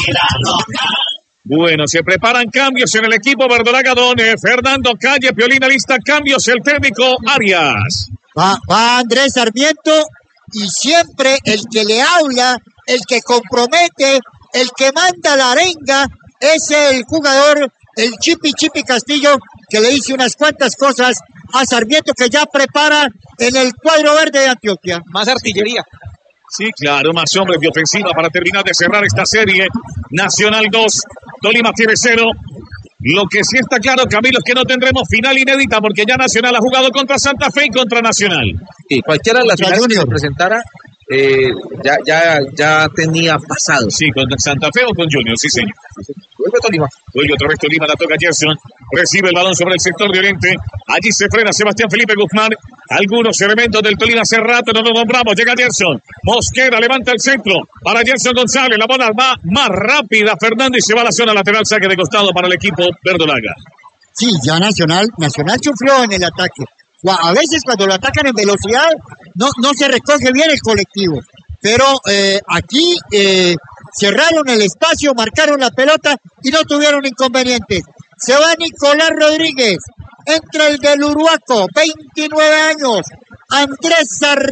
Bueno, se preparan cambios en el equipo verdolaga. Fernando Calle, Piolín lista cambios, el técnico Arias. Va Andrés Sarmiento y siempre el que le habla, el que compromete, el que manda la arenga, es el jugador, el Chipi Castillo, que le dice unas cuantas cosas a Sarmiento, que ya prepara en el cuadro verde de Antioquia. Más artillería. Sí, claro, más hombres de ofensiva para terminar de cerrar esta serie. Nacional 2, Tolima tiene 0. Lo que sí está claro, Camilo, es que no tendremos final inédita porque ya Nacional ha jugado contra Santa Fe y contra Nacional. Y cualquiera de las finales que se presentara ya tenía pasado. Sí, con Santa Fe o con Junior, sí señor. Vuelve Tolima. Vuelve otra vez Tolima, la toca Gerson. Recibe el balón sobre el sector de Oriente. Allí se frena Sebastián Felipe Guzmán. Algunos elementos del Tolima hace rato no lo nombramos. Llega Gerson. Mosquera levanta el centro para Gerson González. La bola va más rápida. Fernández se va a la zona lateral. Saque de costado para el equipo verdolaga. Sí, ya Nacional sufrió en el ataque. A veces cuando lo atacan en velocidad no se recoge bien el colectivo. Pero aquí cerraron el espacio, marcaron la pelota y no tuvieron inconvenientes. Se va Nicolás Rodríguez, entra el del Uruaco, 29 años, Andrés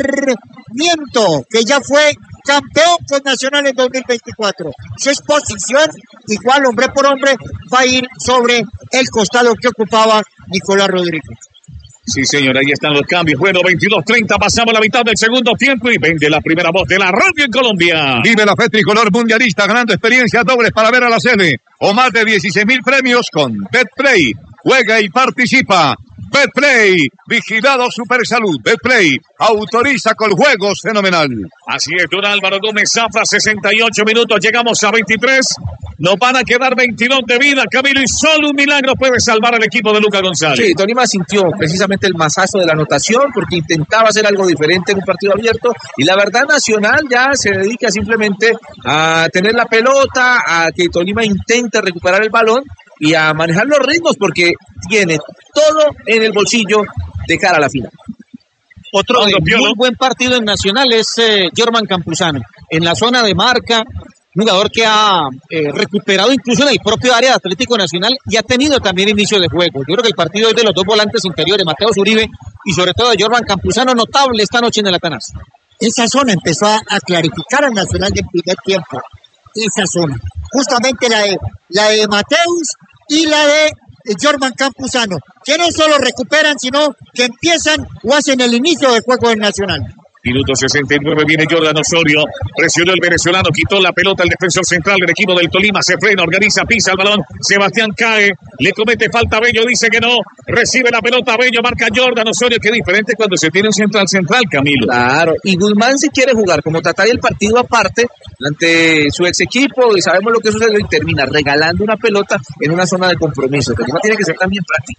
Sarmiento, que ya fue campeón con Nacional en 2024. Su exposición, igual hombre por hombre, va a ir sobre el costado que ocupaba Nicolás Rodríguez. Sí, señor, ahí están los cambios. Bueno, 22:30, pasamos la mitad del segundo tiempo y vende la primera voz de la radio en Colombia. Vive la fe tricolor mundialista ganando experiencias dobles para ver a la sede o más de 16,000 premios con Betplay. Juega y participa. Betplay, vigilado Supersalud. Betplay, autoriza con juegos fenomenal. Así es, don Álvaro Gómez Zafra, 68 minutos, llegamos a 23. Nos van a quedar 22 de vida, Camilo, y solo un milagro puede salvar al equipo de Lucas González. Sí, Tolima sintió precisamente el masazo de la anotación porque intentaba hacer algo diferente en un partido abierto y la verdad Nacional ya se dedica simplemente a tener la pelota, a que Tolima intente recuperar el balón y a manejar los ritmos porque tiene todo en el bolsillo de cara a la final. Otro muy buen partido en Nacional es Jorman Campuzano. En la zona de marca, jugador que ha recuperado incluso en el propio área de Atlético Nacional y ha tenido también inicio de juego. Yo creo que el partido es de los dos volantes interiores, Mateo Uribe y sobre todo de Jorman Campuzano, notable esta noche en el Atanasio. Esa zona empezó a clarificar al Nacional del primer tiempo. Esa zona. Justamente la de Mateus y la de Jorman Campuzano, que no solo recuperan, sino que empiezan o hacen el inicio del juego del Nacional. Minuto 69, viene Jordan Osorio, presionó el venezolano, quitó la pelota al defensor central del equipo del Tolima, se frena, organiza, pisa el balón, Sebastián cae, le comete falta a Bello, dice que no, recibe la pelota Bello, marca Jordan Osorio, que diferente cuando se tiene un central, Camilo. Claro, y Guzmán si quiere jugar, como tratar el partido aparte, ante su ex equipo, y sabemos lo que sucede, y termina regalando una pelota en una zona de compromiso, que tiene que ser también práctico.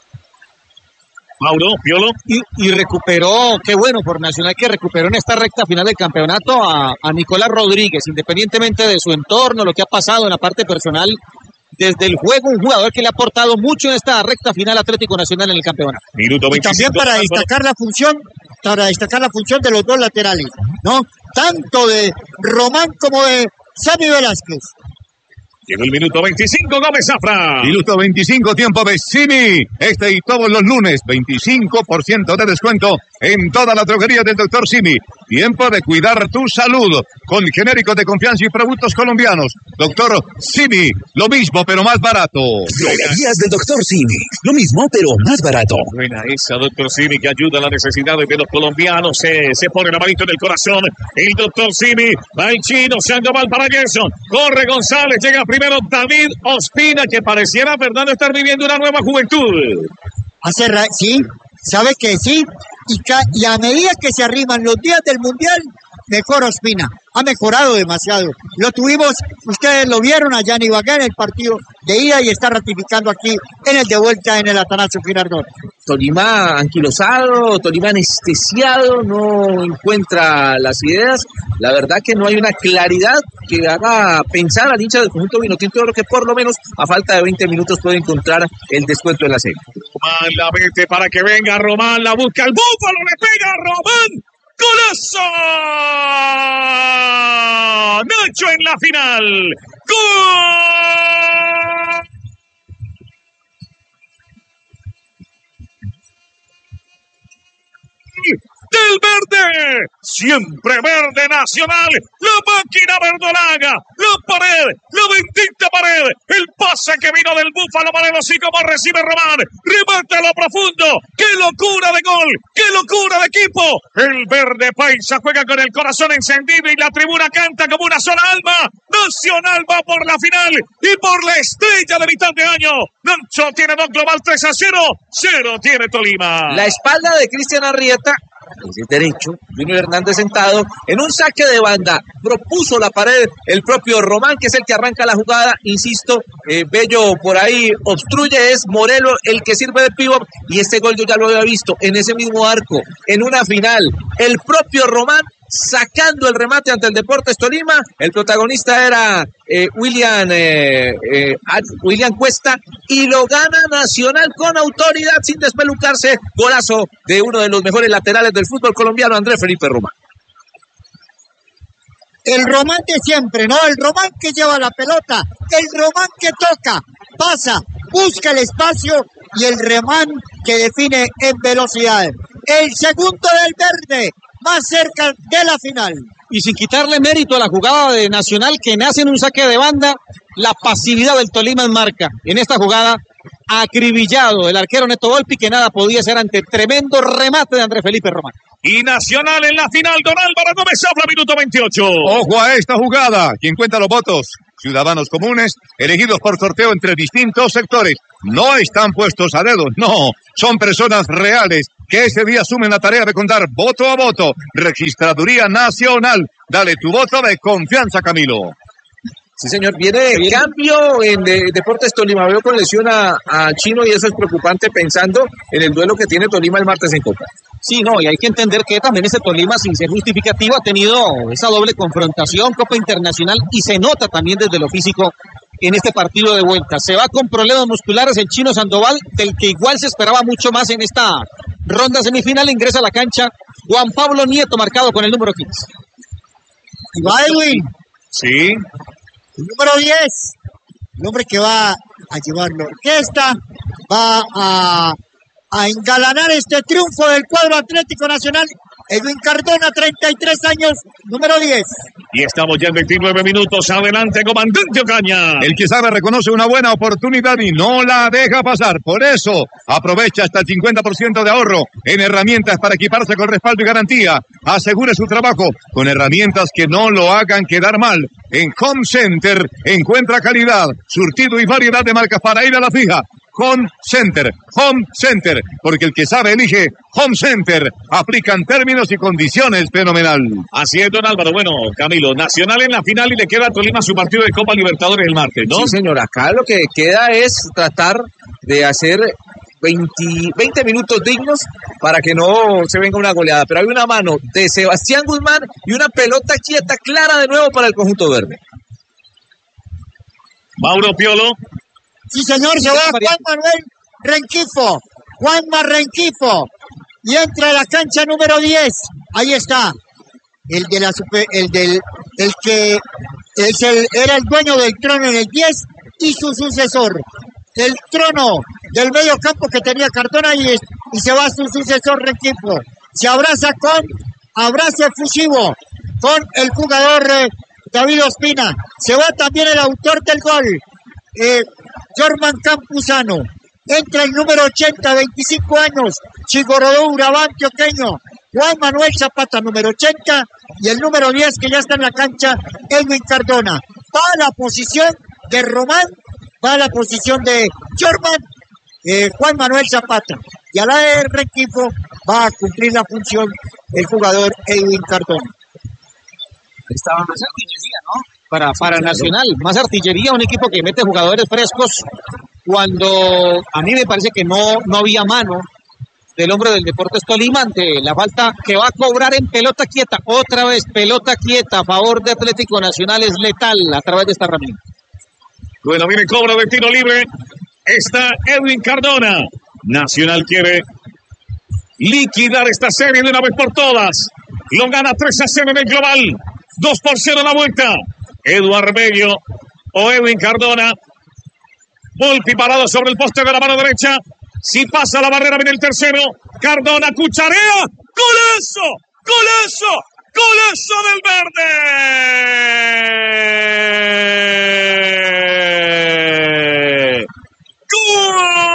Mauro, Piolo. Y recuperó, qué bueno por Nacional que recuperó en esta recta final del campeonato a Nicolás Rodríguez, independientemente de su entorno, lo que ha pasado en la parte personal, desde el juego, un jugador que le ha aportado mucho en esta recta final Atlético Nacional en el campeonato. Minuto 25. Y también para destacar la función de los dos laterales, ¿no? Tanto de Román como de Sammy Velázquez. Llegó el minuto 25, Gómez Zafra. Minuto 25, tiempo de Simi. Este y todos los lunes, 25% de descuento en toda la droguería del Dr. Simi. Tiempo de cuidar tu salud con genéricos de confianza y productos colombianos. Dr. Simi, lo mismo pero más barato. Droguerías del Dr. Simi, lo mismo pero más barato. Buena esa, Dr. Simi, que ayuda a las necesidades de los colombianos. Se pone la manito en el corazón. El Dr. Simi, va el chino, Sandoval para Gerson. Corre González, llega primero David Ospina, que pareciera, Fernando, estar viviendo una nueva juventud. Sí, sabe que sí, y a medida que se arriman los días del Mundial, mejor Ospina. Ha mejorado demasiado. Lo tuvimos, ustedes lo vieron allá en Ibagué en el partido de ida y está ratificando aquí en el de vuelta en el Atanasio Girardot. Tolima anquilosado, Tolima anestesiado, no encuentra las ideas. La verdad que no hay una claridad que haga pensar al hincha del conjunto vinotinto, que por lo menos a falta de 20 minutos puede encontrar el descuento de la serie. Román la mete para que venga Román, la busca el Búfalo, le pega a Román. ¡Golazo! Nacho en la final. ¡Gol! Del verde, siempre verde Nacional, la máquina verdolaga, la pared, la bendita pared, el pase que vino del Búfalo Morelos y como recibe Román, remata a lo profundo, qué locura de gol, qué locura de equipo, el verde paisa juega con el corazón encendido y la tribuna canta como una sola alma, Nacional va por la final y por la estrella de mitad de año, Nacho tiene 2 global 3-0, 0 tiene Tolima. La espalda de Cristian Arrieta, el derecho, Junior Hernández sentado en un saque de banda, propuso la pared el propio Román, que es el que arranca la jugada, insisto, Bello por ahí obstruye, es Morelos el que sirve de pívot, y este gol yo ya lo había visto en ese mismo arco, en una final, el propio Román sacando el remate ante el Deportes Tolima. El protagonista era William Cuesta, y lo gana Nacional con autoridad sin despelucarse. Golazo de uno de los mejores laterales del fútbol colombiano, Andrés Felipe Román. El Román de siempre, ¿no? El Román que lleva la pelota, el Román que toca, pasa, busca el espacio, y el Román que define en velocidad. El segundo del verde, más cerca de la final. Y sin quitarle mérito a la jugada de Nacional, que nace en un saque de banda, la pasividad del Tolima en marca. En esta jugada, acribillado el arquero Neto Volpi, que nada podía hacer ante tremendo remate de Andrés Felipe Román. Y Nacional en la final, don Álvaro Gómez habla, minuto 28. Ojo a esta jugada. ¿Quién cuenta los votos? Ciudadanos comunes, elegidos por sorteo entre distintos sectores. No están puestos a dedo, no. Son personas reales que ese día asumen la tarea de contar voto a voto. Registraduría Nacional. Dale tu voto de confianza, Camilo. Sí, señor, viene cambio en Deportes Tolima. Veo con lesión a Chino, y eso es preocupante pensando en el duelo que tiene Tolima el martes en Copa. Sí, no, y hay que entender que también ese Tolima, sin ser justificativo, ha tenido esa doble confrontación, Copa Internacional, y se nota también desde lo físico en este partido de vuelta. Se va con problemas musculares el Chino Sandoval, del que igual se esperaba mucho más en esta ronda semifinal. Ingresa a la cancha Juan Pablo Nieto, marcado con el número 15. Y va Edwin. Sí. El número 10, el hombre que va a llevar la orquesta, va a engalanar este triunfo del cuadro Atlético Nacional. Edwin Cardona, 33 años, número 10. Y estamos ya en 29 minutos. Adelante, comandante Ocaña. El que sabe reconoce una buena oportunidad y no la deja pasar. Por eso, aprovecha hasta el 50% de ahorro en herramientas para equiparse con respaldo y garantía. Asegure su trabajo con herramientas que no lo hagan quedar mal. En Home Center encuentra calidad, surtido y variedad de marcas para ir a la fija. Home Center, porque el que sabe elige Home Center. Aplican términos y condiciones fenomenal. Así es, don Álvaro. Bueno, Camilo, Nacional en la final y le queda a Tolima su partido de Copa Libertadores el martes, ¿no? Sí, señor, acá lo que queda es tratar de hacer 20 minutos dignos para que no se venga una goleada. Pero hay una mano de Sebastián Guzmán y una pelota quieta clara de nuevo para el conjunto verde. Mauro Piolo. Sí, señor, se va Juan Manuel Renquifo. Juanma Renquifo. Y entra a la cancha número 10. Ahí está. El que era el dueño del trono en el 10 y su sucesor. El trono del medio campo que tenía Cardona, y se va su sucesor Renquifo. Se abraza abrazo efusivo con el jugador David Ospina. Se va también el autor del gol, Jorman Campuzano. Entra el número 80, 25 años, Chigorodó Urabá antioqueño, Juan Manuel Zapata, número 80, y el número 10 que ya está en la cancha, Edwin Cardona. Va a la posición de Román, va a la posición de Jorman, Juan Manuel Zapata. Y a la de Renquifo va a cumplir la función el jugador Edwin Cardona. Estaba más artillería, ¿no? Para Nacional, más artillería, un equipo que mete jugadores frescos, cuando a mí me parece que no había mano del hombre del Deportes Tolima ante la falta que va a cobrar en pelota quieta. Otra vez pelota quieta a favor de Atlético Nacional, es letal a través de esta herramienta. Bueno, viene cobro de tiro libre. Está Edwin Cardona. Nacional quiere liquidar esta serie de una vez por todas. Lo gana 3-0 en el global. 2-0 la vuelta. Eduardo Bello o Edwin Cardona. Volpi parado sobre el poste de la mano derecha. Si pasa la barrera, viene el tercero. Cardona cucharea. ¡Golazo! ¡Golazo! ¡Golazo del verde! ¡Gol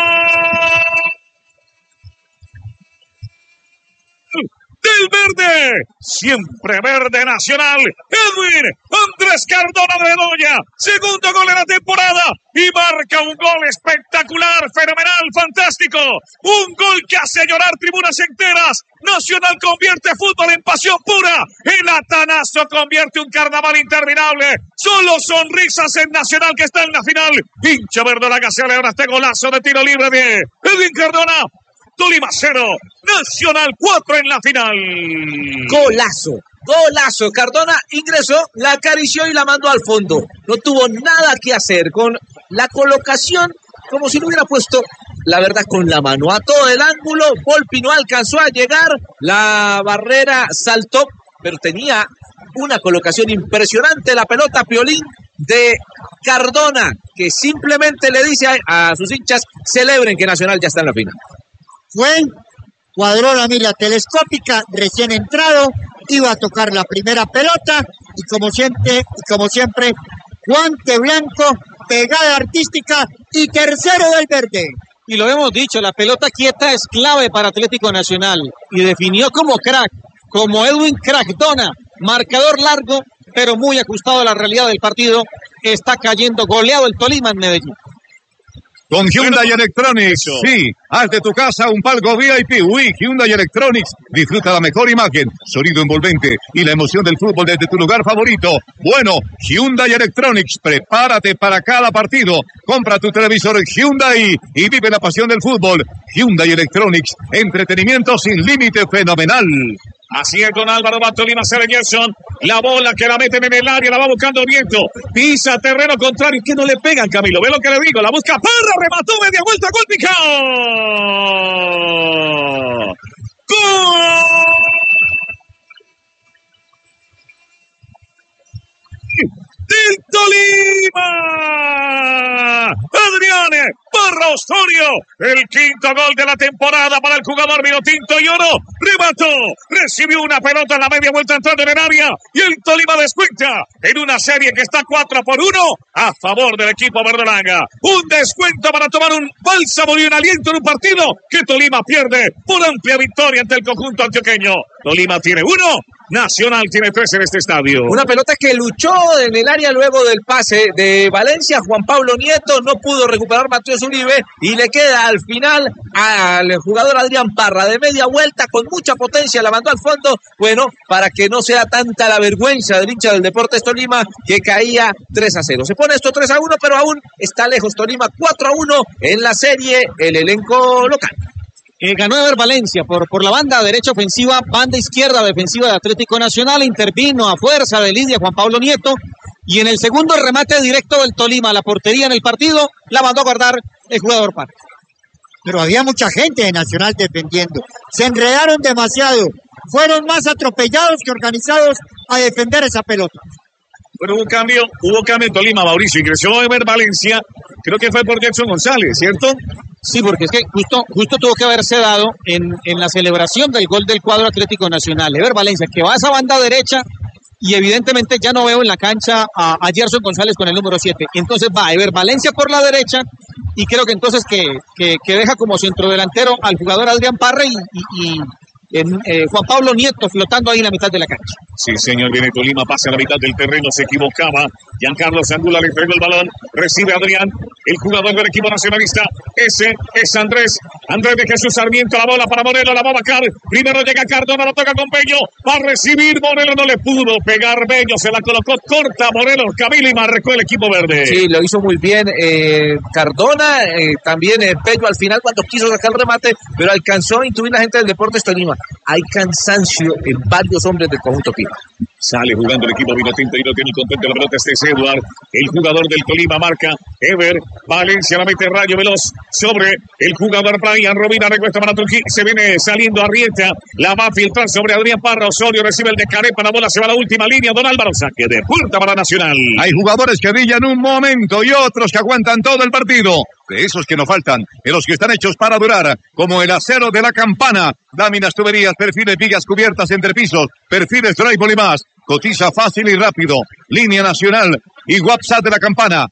del verde! Siempre verde Nacional. Edwin Andrés Cardona de Bedoya. Segundo gol en la temporada. Y marca un gol espectacular, fenomenal, fantástico. Un gol que hace llorar tribunas enteras. Nacional convierte fútbol en pasión pura. El Atanazo convierte un carnaval interminable. Solo sonrisas en Nacional, que está en la final. Hincha verdolaga se alegra este golazo de tiro libre de Edwin Cardona. Tolima 0, Nacional 4 en la final. Golazo. Golazo, Cardona ingresó, la acarició y la mandó al fondo. No tuvo nada que hacer con la colocación, como si lo hubiera puesto, la verdad, con la mano. A todo el ángulo, Volpi no alcanzó a llegar, la barrera saltó, pero tenía una colocación impresionante la pelota Piolín de Cardona, que simplemente le dice a sus hinchas, celebren que Nacional ya está en la final. Cuadró la mira telescópica, recién entrado, iba a tocar la primera pelota y como siempre, guante blanco, pegada artística y tercero del verde. Y lo hemos dicho, la pelota quieta es clave para Atlético Nacional y definió como crack, como Edwin Cardona, marcador largo, pero muy ajustado a la realidad del partido. Está cayendo goleado el Tolima en Medellín. Con Hyundai Electronics, sí, haz de tu casa un palco VIP. Hyundai Electronics, disfruta la mejor imagen, sonido envolvente y la emoción del fútbol desde tu lugar favorito. Bueno, Hyundai Electronics, prepárate para cada partido. Compra tu televisor Hyundai y vive la pasión del fútbol. Hyundai Electronics, entretenimiento sin límite fenomenal. Así es, con Álvaro Tolima Cere Gerson. La bola que la meten en el área, la va buscando Viento. Pisa terreno contrario. ¿Qué no le pegan, Camilo? Ve lo que le digo. La busca Parra, remató media vuelta, gol picado. ¡Gol! ¡Del Tolima! Adrián Parra Osorio, el quinto gol de la temporada para el jugador Vinotinto y Oro. Remató, recibió una pelota en la media vuelta entrando en el área y el Tolima descuenta en una serie que está 4-1 a favor del equipo verdolaga. Un descuento para tomar un bálsamo y un aliento en un partido que Tolima pierde por amplia victoria ante el conjunto antioqueño. Tolima tiene 1, Nacional tiene 3 en este estadio. Una pelota que luchó en el área luego del pase de Valencia. Juan Pablo Nieto no pudo recuperar Matías Uribe y le queda al final al jugador Adrián Parra de media vuelta con mucha potencia, la mandó al fondo. Bueno, para que no sea tanta la vergüenza del hincha del Deportes Tolima, que caía 3-0. Se pone esto 3-1, pero aún está lejos Tolima. 4-1 en la serie el elenco local. Ganó Ever Valencia por la banda derecha ofensiva, banda izquierda defensiva de Atlético Nacional. Intervino a fuerza de Lidia Juan Pablo Nieto. Y en el segundo remate directo del Tolima a la portería en el partido, la mandó a guardar el jugador Parra. Pero había mucha gente de Nacional defendiendo. Se enredaron demasiado. Fueron más atropellados que organizados a defender esa pelota. Bueno, hubo cambio en Tolima, Mauricio. Ingresó Ever Valencia, creo que fue por Jackson González, ¿cierto? Sí, porque es que justo tuvo que haberse dado en la celebración del gol del cuadro Atlético Nacional. Ever Valencia, que va a esa banda derecha y evidentemente ya no veo en la cancha a Gerson González con el número 7. Entonces va Ever Valencia por la derecha y creo que entonces que deja como centrodelantero al jugador Adrián Parra y Juan Pablo Nieto flotando ahí en la mitad de la cancha. Sí, señor, viene Tolima, pasa a la mitad del terreno, se equivocaba. Giancarlo Zangula le entregó el balón, recibe Adrián, el jugador del equipo nacionalista. Ese es Andrés de Jesús Sarmiento, la bola para Morelo, la va a bajar. Primero llega Cardona, lo toca con Bello, va a recibir, Morelo no le pudo pegar, Bello se la colocó corta, Morelo, Camilo y marcó el equipo verde. Sí, lo hizo muy bien Cardona, también Bello al final cuando quiso sacar el remate, pero alcanzó a intuir la gente del Deportes Tolima. Hay cansancio en varios hombres del conjunto Pima. Sale jugando el equipo vinotinto y no tiene contento la pelota. Este es Edward, el jugador del Tolima, marca Ever. Valencia la mete rayo veloz sobre el jugador Brian Robina. Recuesta para Trujillo. Se viene saliendo Arrieta. La va a filtrar sobre Adrián Parra. Osorio recibe el de Carepa. La bola se va a la última línea. Don Álvaro, saque de puerta para Nacional. Hay jugadores que brillan un momento y otros que aguantan todo el partido. De esos que no faltan, de los que están hechos para durar, como el acero de la Campana. Láminas, tuberías, perfiles, vigas cubiertas, entrepisos, perfiles, drywall y más. Cotiza fácil y rápido. Línea Nacional y WhatsApp de la Campana.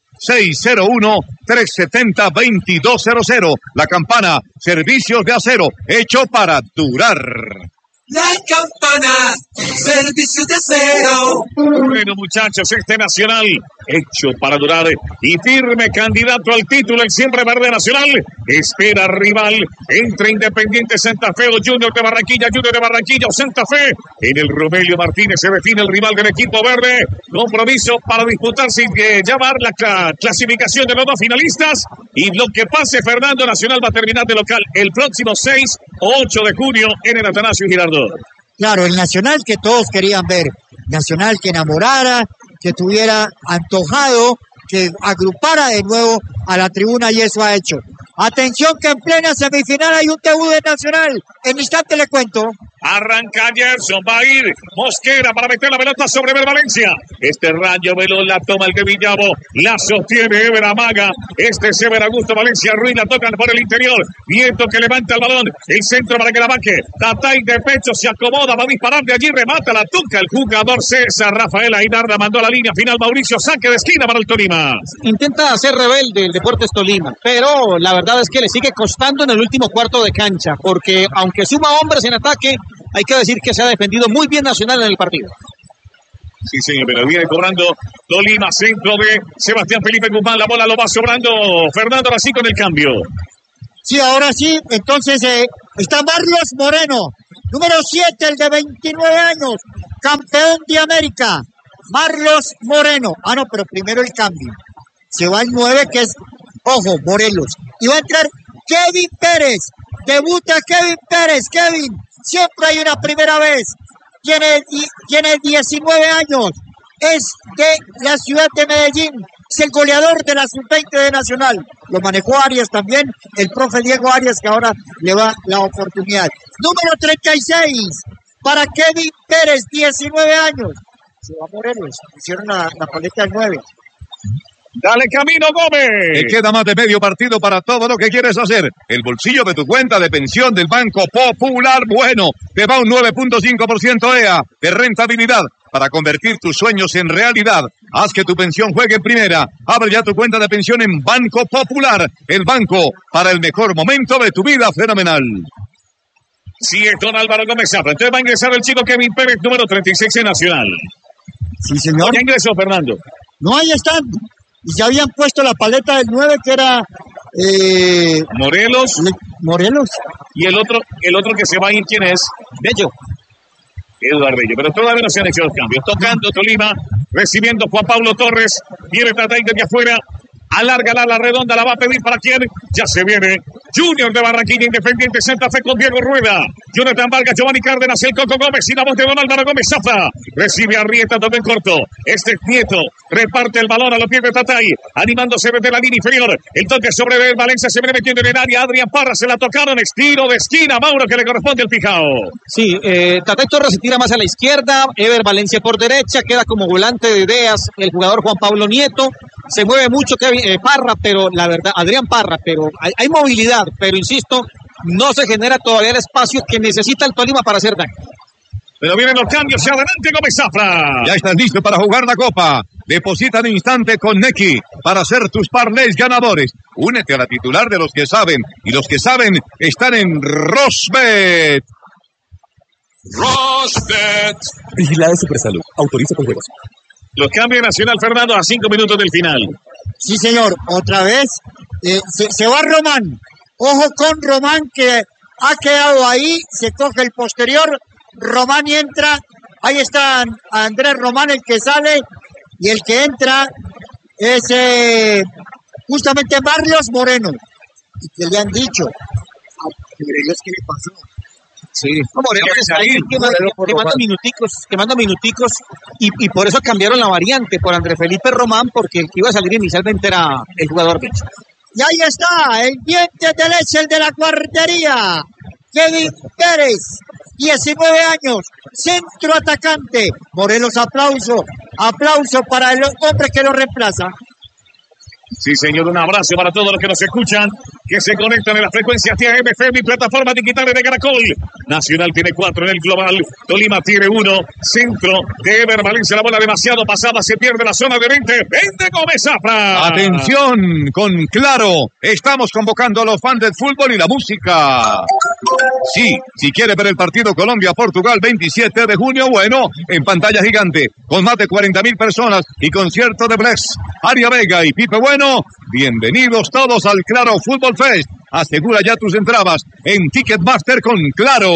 601-370-2200. La Campana, servicios de acero, hecho para durar. La Campana, servicios de acero. Bueno, muchachos, este Nacional hecho para durar y firme candidato al título. El siempre verde Nacional espera rival entre Independiente Santa Fe o Junior de Barranquilla o Santa Fe. En el Romelio Martínez se define el rival del equipo verde. Compromiso para disputarse y llevar la clasificación de los dos finalistas. Y lo que pase, Fernando, Nacional va a terminar de local el próximo 6 o 8 de junio en el Atanasio Girardot. Claro, el Nacional que todos querían ver. Nacional que enamorara, que tuviera antojado, que agrupara de nuevo a la tribuna, y eso ha hecho. Atención que en plena semifinal hay un debut de Nacional. En instante le cuento. Arranca Gerson, va a ir Mosquera para meter la pelota sobre Valencia. Este rayo veloz la toma el de Villavo, la sostiene Ever, amaga. Este es Ever Augusto Valencia Ruiz, la tocan por el interior. Nieto que levanta el balón, el centro para que la banque. Tatay de pecho se acomoda, va a disparar de allí, remata, la toca el jugador César Rafael Ainarda, mandó a la línea final Mauricio, saque de esquina para el Tolima. Intenta hacer rebelde el Deportes Tolima, pero la verdad es que le sigue costando en el último cuarto de cancha, porque aunque suma hombres en ataque, hay que decir que se ha defendido muy bien Nacional en el partido. Sí, señor, pero viene cobrando Tolima, centro de Sebastián Felipe Guzmán, la bola lo va sobrando Fernando, ahora sí con el cambio. Sí, ahora sí, entonces está Marlos Moreno, número 7, el de 29 años, campeón de América. Marlos Moreno. Ah, no, pero primero el cambio. Se va el 9, que es, ojo, Morelos. Y va a entrar Kevin Pérez. Debuta Kevin Pérez. Kevin, siempre hay una primera vez. Tiene 19 años. Es de la ciudad de Medellín. Es el goleador de la sub-20 de Nacional. Lo manejó Arias también, el profe Diego Arias, que ahora le va la oportunidad. Número 36 para Kevin Pérez, 19 años. Se va Morelos, hicieron la paleta del 9. Dale camino, Gómez. Te queda más de medio partido para todo lo que quieres hacer. El bolsillo de tu cuenta de pensión del Banco Popular, bueno, te va un 9.5% EA de rentabilidad para convertir tus sueños en realidad. Haz que tu pensión juegue en primera. Abre ya tu cuenta de pensión en Banco Popular, el banco para el mejor momento de tu vida fenomenal. Sí, es don Álvaro Gómez Zafra. Entonces va a ingresar el chico Kevin Pérez, número 36 en Nacional. Sí, señor. ¿Ya ingresó, Fernando? No, ahí están. Y ya habían puesto la paleta del 9, que era... Morelos. Morelos. Y el otro que se va a ir, ¿quién es? Bello. Eduardo Bello, pero todavía no se han hecho los cambios. Tocando Tolima, recibiendo Juan Pablo Torres. Viene Tatay desde afuera. Alárgala la redonda, la va a pedir para quién. Ya se viene Junior de Barranquilla, Independiente Santa Fe con Diego Rueda. Jonathan Vargas, Giovanni Cárdenas, el Coco Gómez y la voz de don Álvaro Gómez Zafra. Recibe a Rieta, todo en corto. Este es Nieto, reparte el balón a los pies de Tatay, animándose desde la línea inferior. El toque sobre el Valencia, se viene metiendo en el área. Adrián Parra, se la tocaron, estiro de esquina. Mauro, que le corresponde el Pijao. Sí, Tatay Torres se tira más a la izquierda, Ever Valencia por derecha, queda como volante de ideas el jugador Juan Pablo Nieto. Se mueve mucho Parra, pero la verdad, Adrián Parra, pero hay movilidad, pero insisto, no se genera todavía el espacio que necesita el Tolima para hacer daño. Pero vienen los cambios, hacia adelante Gómez Zafra. Ya estás listo para jugar la Copa. Deposita en instante con Nequi para hacer tus parlays ganadores. Únete a la titular de los que saben, y los que saben están en Rosbet. Rosbet. Vigilado Supersalud. Autoriza con juegos. Los cambios Nacional, Fernando, a 5 minutos del final. Sí, señor. Otra vez se va Román. Ojo con Román, que ha quedado ahí. Se coge el posterior. Román y entra. Ahí está Andrés Román, el que sale. Y el que entra es justamente Marlos Moreno. Y que le han dicho. ¿Qué le pasó? Sí. Morelos está ahí quemando minuticos y por eso cambiaron la variante por Andrés Felipe Román, porque el que iba a salir inicialmente era el jugador Bicho. Y ahí está, el diente de leche, el de la guardería. Kevin Pérez, 19 años, centro atacante. Morelos, aplauso para el hombre que lo reemplaza. Sí, señor, un abrazo para todos los que nos escuchan, que se conectan en las frecuencias de AM/FM y plataformas digitales de Caracol. Nacional tiene 4 en el global, Tolima tiene 1, centro de Ever Valencia, la bola demasiado pasada, se pierde la zona de 20 Gómez Zafra. Atención, con Claro, estamos convocando a los fans del fútbol y la música. Sí, si quiere ver el partido Colombia-Portugal 27 de junio, bueno, en pantalla gigante, con más de 40,000 personas y concierto de Bless, Aria Vega y Pipe Bueno. Bienvenidos todos al Claro Fútbol Fest. Asegura ya tus entradas en Ticketmaster con Claro.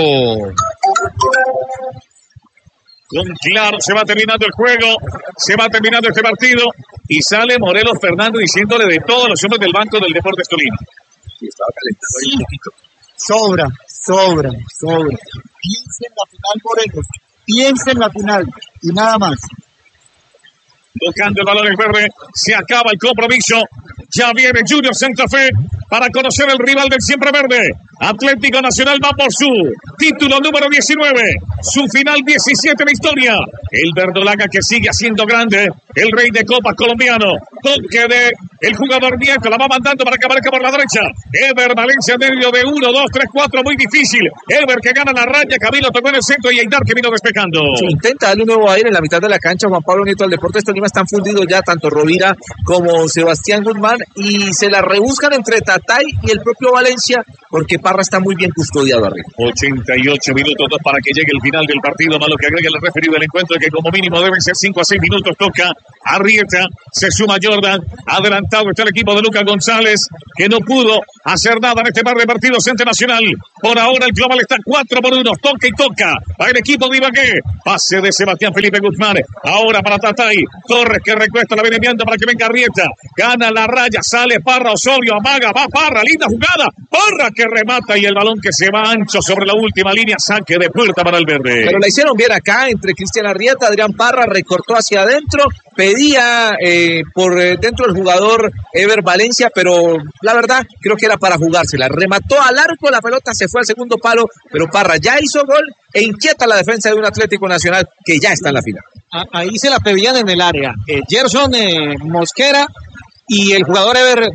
Con Claro se va terminando el juego, se va terminando este partido y sale Morelos Fernando diciéndole de todos los hombres del banco del Deportes Tolima. Sí, estaba calentando ahí un poquito. Sobra. Piensa en la final, Morelos. Piensa en la final y nada más. Tocando el balón el verde, se acaba el compromiso. Ya viene Junior Santa Fe para conocer el rival del siempre verde. Atlético Nacional va por su título número 19, su final 17 de historia. El verdolaga que sigue haciendo grande, el rey de copas colombiano. Toque de el jugador Nieto, la va mandando para que aparezca por la derecha. Ever Valencia en medio de 1, 2, 3, 4, muy difícil. Ever que gana la raya, Camilo tocó en el centro y Aidar que vino despejando. Sí, intenta darle un nuevo aire en la mitad de la cancha. Juan Pablo Nieto al Deportes Tolima están fundidos ya tanto Rovira como Sebastián Guzmán y se la rebuscan entre Tatay y el propio Valencia porque Parra está muy bien custodiado arriba. 88 minutos para que llegue el final del partido, más lo que agrega el referido del encuentro, que como mínimo deben ser 5 a 6 minutos. Toca Arrieta, se suma Jordan, adelantado está el equipo de Lucas González, que no pudo hacer nada en este par de partidos ante Nacional. Por ahora el global está 4-1, toca y toca para el equipo de Ibagué. Pase de Sebastián Felipe Guzmán, ahora para Tatay, Torres que recuesta, la viene enviando para que venga Arrieta, gana la raya, sale Parra, Osorio, amaga, va Parra, linda jugada, Parra que remata y el balón que se va ancho sobre la última línea, saque de puerta para el verde. Pero la hicieron bien acá entre Cristian Arrieta, Adrián Parra recortó hacia adentro, pedía por dentro el jugador Ever Valencia, pero la verdad creo que era para jugársela. Remató al arco, la pelota se fue al segundo palo, pero Parra ya hizo gol e inquieta la defensa de un Atlético Nacional que ya está en la final. Ahí se la pedían en el área. Gerson Mosquera y el jugador Ever